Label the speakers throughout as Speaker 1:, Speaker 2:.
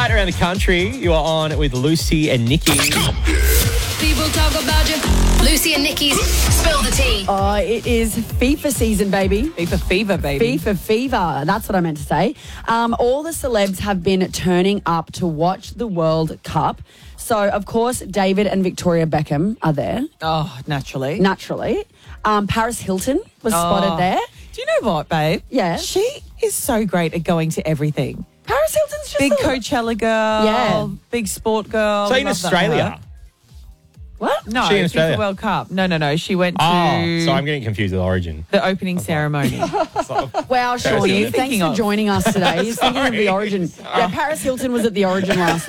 Speaker 1: night around the country. You are on with Lucy and Nikki.
Speaker 2: People talk about you. Lucy and Nikki's Spill the Tea.
Speaker 3: Oh, it is FIFA season, baby.
Speaker 4: FIFA fever, baby.
Speaker 3: FIFA fever. That's what I meant to say. All the celebs have been turning up to watch the World Cup. So, of course, David and Victoria Beckham are there,
Speaker 4: Oh, naturally.
Speaker 3: naturally. Paris Hilton was spotted there.
Speaker 4: Do you know what, babe?
Speaker 3: Yeah.
Speaker 4: She is so great at going to everything.
Speaker 3: Paris Hilton's just
Speaker 4: Big
Speaker 3: a-
Speaker 4: Coachella girl.
Speaker 3: Yeah.
Speaker 4: Big sport girl.
Speaker 1: So
Speaker 4: We
Speaker 1: in
Speaker 4: love that
Speaker 1: Australia.
Speaker 4: her.
Speaker 3: What?
Speaker 4: No,
Speaker 1: She in
Speaker 4: FIFA
Speaker 1: Australia?
Speaker 4: World Cup. No. She went to
Speaker 1: Oh, so I'm getting confused with Origin.
Speaker 4: the opening ceremony.
Speaker 3: Wow, Shawnee,
Speaker 1: Hilton.
Speaker 3: thanks
Speaker 4: Thinking
Speaker 3: for
Speaker 4: of.
Speaker 3: joining us today. He's thinking of the Origin. Yeah, Paris Hilton was at the Origin last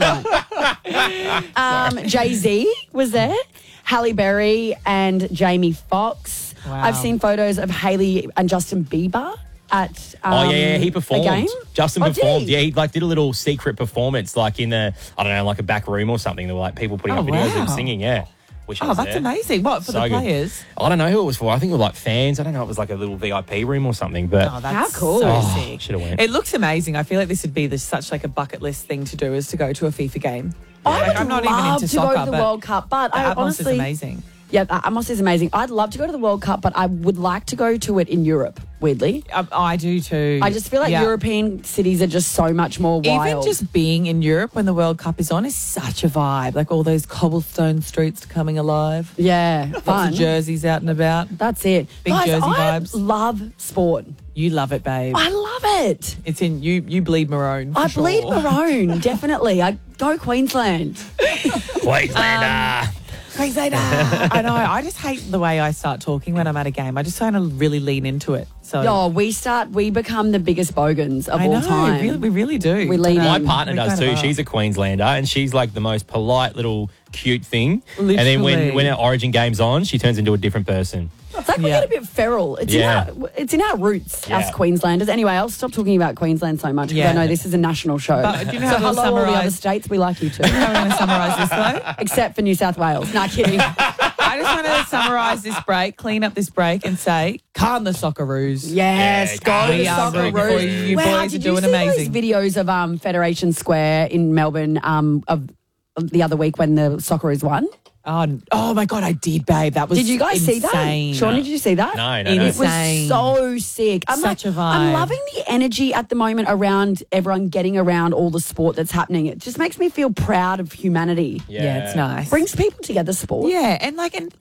Speaker 3: night. Jay-Z was there, Halle Berry and Jamie Foxx.
Speaker 4: Wow.
Speaker 3: I've seen photos of Hailey and Justin Bieber at
Speaker 1: He performed.
Speaker 3: a game.
Speaker 1: Justin
Speaker 3: Oh, did
Speaker 1: performed.
Speaker 3: he?
Speaker 1: Yeah, he did a little secret performance, like in a back room or something. There were like people putting
Speaker 4: Oh,
Speaker 1: up videos of him
Speaker 4: wow.
Speaker 1: singing. Yeah. Wish I
Speaker 4: Oh,
Speaker 1: was
Speaker 4: that's
Speaker 1: there.
Speaker 4: amazing. What, for
Speaker 1: So
Speaker 4: the
Speaker 1: good.
Speaker 4: players?
Speaker 1: I don't know who it was for. I think it was like fans. I don't know. It was like a little VIP room or something. But
Speaker 4: Oh, that's
Speaker 3: How cool.
Speaker 4: so
Speaker 3: Oh,
Speaker 4: sick.
Speaker 1: should have went.
Speaker 4: It looks amazing. I feel like this would be such like a bucket list thing to do is to go to a FIFA game.
Speaker 3: I would
Speaker 4: I'm not even
Speaker 3: love
Speaker 4: into
Speaker 3: to go
Speaker 4: soccer,
Speaker 3: to the
Speaker 4: but
Speaker 3: World Cup, but
Speaker 4: The
Speaker 3: I
Speaker 4: atmosphere
Speaker 3: honestly,
Speaker 4: is amazing.
Speaker 3: yeah, the atmosphere is amazing. I'd love to go to the World Cup, but I would like to go to it in Europe. Weirdly,
Speaker 4: I do too.
Speaker 3: I just feel like
Speaker 4: Yeah.
Speaker 3: European cities are just so much more wild.
Speaker 4: Even just being in Europe when the World Cup is on is such a vibe. Like all those cobblestone streets coming alive.
Speaker 3: yeah,
Speaker 4: Lots
Speaker 3: fun.
Speaker 4: of jerseys out and about.
Speaker 3: That's it.
Speaker 4: Big
Speaker 3: Guys,
Speaker 4: Jersey
Speaker 3: I
Speaker 4: vibes.
Speaker 3: love sport.
Speaker 4: You love it, babe.
Speaker 3: I love it.
Speaker 4: It's in you. You bleed maroon. for
Speaker 3: I
Speaker 4: sure.
Speaker 3: bleed maroon, definitely. I go Queensland.
Speaker 1: Queenslander.
Speaker 4: I know. I just hate the way I start talking when I'm at a game. I just kind of really lean into it. So
Speaker 3: Oh, we become the biggest bogans of
Speaker 4: I know.
Speaker 3: all time.
Speaker 4: We really do.
Speaker 3: We lean
Speaker 4: And,
Speaker 1: My
Speaker 3: in.
Speaker 1: partner
Speaker 4: we
Speaker 1: does
Speaker 4: kind
Speaker 1: too.
Speaker 4: of are.
Speaker 1: She's a Queenslander, and she's like the most polite little cute thing. And then
Speaker 4: Literally.
Speaker 1: when our Origin game's on, she turns into a different person.
Speaker 3: It's like we
Speaker 4: Yeah.
Speaker 3: get a bit feral. It's
Speaker 1: Yeah.
Speaker 3: it's in our roots,
Speaker 1: Yeah.
Speaker 3: us Queenslanders. Anyway, I'll stop talking about Queensland so much because
Speaker 4: Yeah.
Speaker 3: I know this is a national show.
Speaker 4: But do you know
Speaker 3: so
Speaker 4: how we'll
Speaker 3: hello, all the other
Speaker 4: summarise-
Speaker 3: states, we like you too.
Speaker 4: I'm going to summarise this though.
Speaker 3: Except for New South Wales. Nah, kidding.
Speaker 4: I just want to summarise this break, clean up this break, and say, calm the Socceroos.
Speaker 3: Yes, go
Speaker 4: we
Speaker 3: to
Speaker 4: are
Speaker 3: Socceroos.
Speaker 4: rooting for you. You
Speaker 3: Wow,
Speaker 4: boys
Speaker 3: did
Speaker 4: are doing
Speaker 3: you see
Speaker 4: amazing.
Speaker 3: those videos of Federation Square in Melbourne of the other week when the Socceroos won?
Speaker 4: Oh my God, I did, babe. That was
Speaker 3: Did you guys see that?
Speaker 4: insane.
Speaker 3: Sean, did you see that?
Speaker 1: No.
Speaker 3: It was
Speaker 4: Insane.
Speaker 3: so sick. I'm
Speaker 4: Such a vibe.
Speaker 3: I'm loving the energy at the moment around everyone getting around all the sport that's happening. It just makes me feel proud of humanity.
Speaker 4: Yeah, it's nice.
Speaker 3: Brings people together, sport.
Speaker 4: Yeah, and